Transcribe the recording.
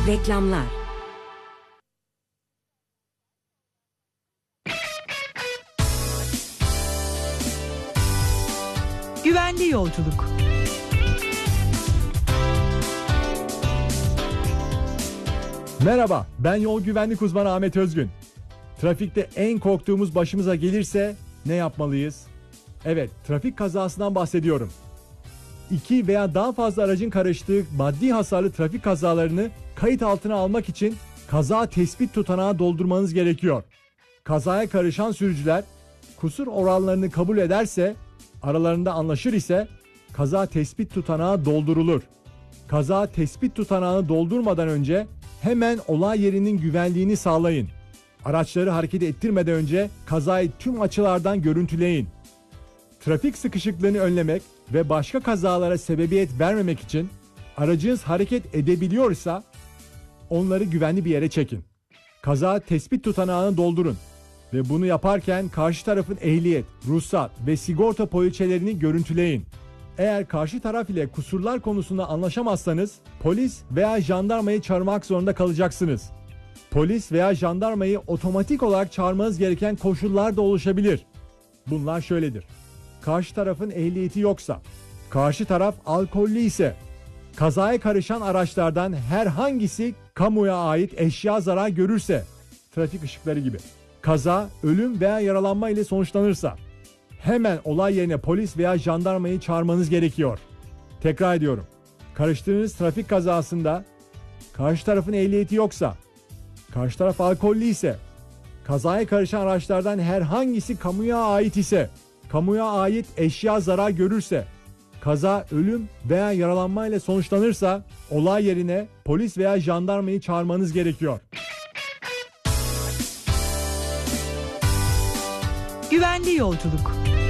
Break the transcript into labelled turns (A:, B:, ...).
A: Reklamlar.
B: Güvenli yolculuk.
C: Merhaba, ben yol güvenlik uzmanı Ahmet Özgün. Trafikte en korktuğumuz başımıza gelirse ne yapmalıyız? Evet, trafik kazasından bahsediyorum. 2 veya daha fazla aracın karıştığı maddi hasarlı trafik kazalarını kayıt altına almak için kaza tespit tutanağı doldurmanız gerekiyor. Kazaya karışan sürücüler kusur oranlarını kabul ederse, aralarında anlaşır ise kaza tespit tutanağı doldurulur. Kaza tespit tutanağını doldurmadan önce hemen olay yerinin güvenliğini sağlayın. Araçları hareket ettirmeden önce kazayı tüm açılardan görüntüleyin. Trafik sıkışıklığını önlemek ve başka kazalara sebebiyet vermemek için aracınız hareket edebiliyorsa onları güvenli bir yere çekin. Kaza tespit tutanağını doldurun ve bunu yaparken karşı tarafın ehliyet, ruhsat ve sigorta poliçelerini görüntüleyin. Eğer karşı taraf ile kusurlar konusunda anlaşamazsanız polis veya jandarmayı çağırmak zorunda kalacaksınız. Polis veya jandarmayı otomatik olarak çağırmanız gereken koşullar da oluşabilir. Bunlar şöyledir: karşı tarafın ehliyeti yoksa, karşı taraf alkollü ise, kazaya karışan araçlardan herhangisi kamuya ait eşya zarar görürse, trafik ışıkları gibi, kaza, ölüm veya yaralanma ile sonuçlanırsa, hemen olay yerine polis veya jandarmayı çağırmanız gerekiyor. Tekrar ediyorum. Karıştığınız trafik kazasında karşı tarafın ehliyeti yoksa, karşı taraf alkollü ise, kazaya karışan araçlardan herhangisi kamuya ait ise, kamuya ait eşya zarar görürse, kaza, ölüm veya yaralanma ile sonuçlanırsa olay yerine polis veya jandarmayı çağırmanız gerekiyor.
B: Güvenli yolculuk.